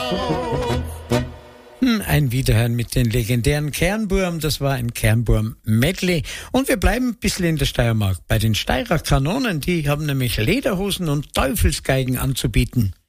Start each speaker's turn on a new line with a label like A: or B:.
A: Ein Wiederhören mit den legendären Kernburm, das war ein Kernburm-Medley. Und wir bleiben ein bisschen in der Steiermark. Bei den Steirer Kanonen, die haben nämlich Lederhosen und Teufelsgeigen anzubieten.